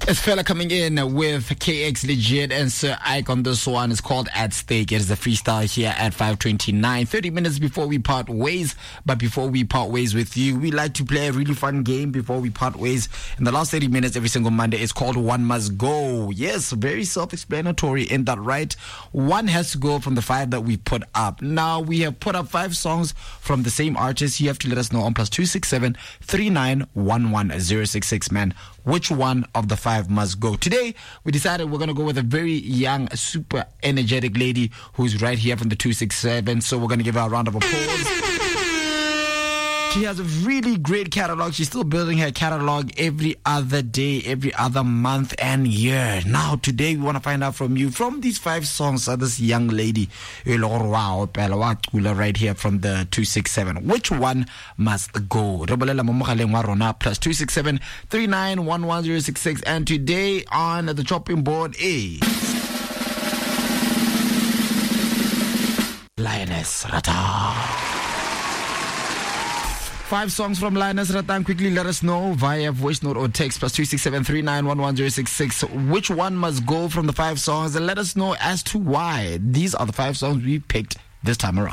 It's fella coming in with KX Legit and Sir Ike on this one. It's called At Stake. It is a freestyle here at 5:29, 30 minutes before we part ways. But before we part ways with you, we like to play a really fun game before we part ways. In the last 30 minutes, every single Monday, it's called One Must Go. Yes, very self-explanatory in that, right? One has to go from the 5 that we put up. Now, we have put up 5 songs from the same artist. You have to let us know on +267 3911 066, man. Which one of the 5 must go? Today, we decided we're going to go with a very young, super energetic lady who's right here from the 267. So we're going to give her a round of applause. She has a really great catalog. She's still building her catalog every other day, every other month and year. Now, today, we want to find out from you, from these 5 songs of this young lady, right here from the 267. Which one must go? +267 3911 066. And today on the chopping board is Lioness Rattan. 5 songs from Lioness Rattan. Quickly let us know via voice note or text +267 3911 066. Which one must go from the 5 songs? And let us know as to why. These are the 5 songs we picked this time around.